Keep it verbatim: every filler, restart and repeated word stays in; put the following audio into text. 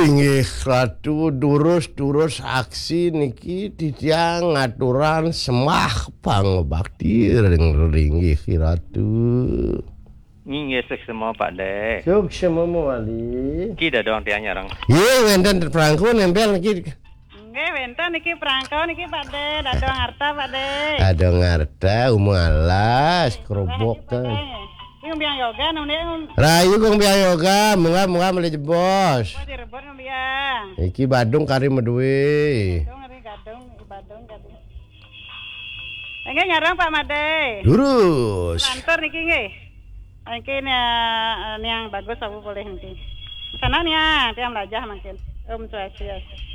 Inggih Ratu durus-durus aksi niki titiang ngaturan semah pangbakti ring-ring Ratu. Inggih semua Pak De. Suk semua wali. Ki dah dong tiang nyarang. Ye wenten prangko nempel niki. Nggih wenten niki prangko niki Pak De, dadong harta Pak De. Ada ngarta umalas kerobok kan. Yung biang yoga nung dia Rayu kong biang yoga, munga munga meli jebos. oh direbut nung biang. Iki Badung kari medue. Gadung ngeri gadung, Badung gadung. Nggih nyarang Pak Made. Lurus. Lantur niki nggih. Niki yang bagus aku boleh niki. Sana nih ya, tiang belajar mungkin. Om Swastiastu.